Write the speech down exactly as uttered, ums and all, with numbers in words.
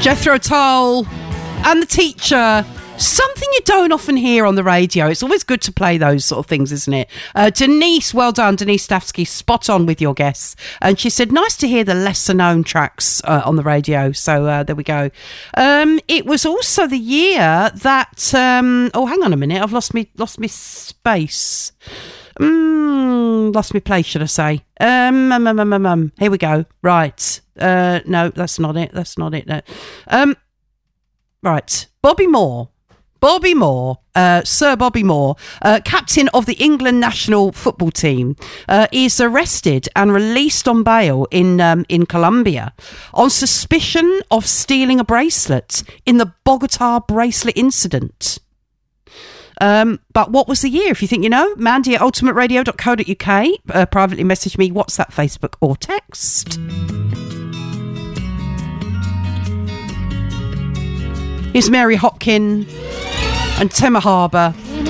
Jethro Tull and The Teacher. Something you don't often hear on the radio. It's always good to play those sort of things, isn't it? Uh, Denise, well done, Denise Stavsky, spot on with your guess. And she said, nice to hear the lesser known tracks uh, on the radio. So uh, there we go. Um, it was also the year that, um, oh, hang on a minute. I've lost me, lost me space. Mm, lost me place, should I say? Um, um, um, um, um, um. Here we go. Right. Uh, no, that's not it. That's not it. No. Um, right. Bobby Moore. Bobby Moore, uh, Sir Bobby Moore, uh, captain of the England national football team, uh, is arrested and released on bail in um, in Colombia on suspicion of stealing a bracelet in the Bogota bracelet incident. Um, but what was the year? If you think you know, Mandy at ultimate radio dot co dot uk. Uh, privately message me, WhatsApp, Facebook or text. Here's Mary Hopkin and Tema Harbour.